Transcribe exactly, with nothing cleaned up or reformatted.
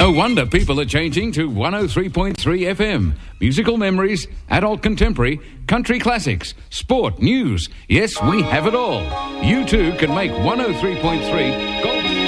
No wonder people are changing to one oh three point three F M. Musical memories, adult contemporary, country classics, sport, news. Yes, we have it all. You too can make one oh three point three Gold.